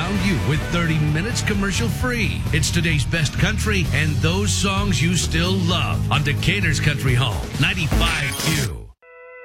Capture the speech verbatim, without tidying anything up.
found you with thirty minutes commercial free. It's today's best country and those songs you still love on Decatur's Country Home, ninety-five Q.